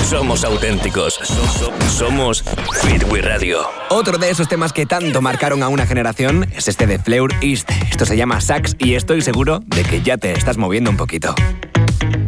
Somos auténticos. Somos Fit We Radio. Otro de esos temas que tanto marcaron a una generación es este de Fleur East. Esto se llama Sax y estoy seguro de que ya te estás moviendo un poquito.